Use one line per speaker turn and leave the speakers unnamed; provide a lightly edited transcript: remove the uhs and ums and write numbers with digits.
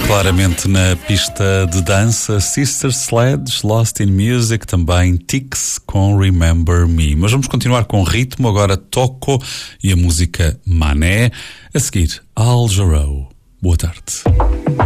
claramente na pista de dança. Sister Sledge, Lost in Music, também Tix com Remember Me. Mas vamos continuar com ritmo, agora Toco e a música Mané. A seguir, Al Jarreau. Boa tarde.